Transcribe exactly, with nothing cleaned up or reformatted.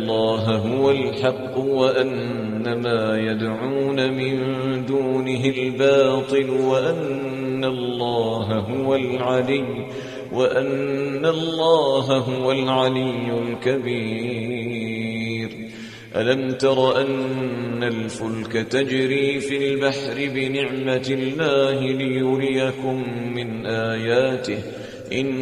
الله هو الحق وأن ما يدعون من دونه الباطل وأن الله هو العلي وأن الله هو العلي الكبير. ألم تر أن الفلك تجري في البحر بنعمة الله ليريكم من آياته إن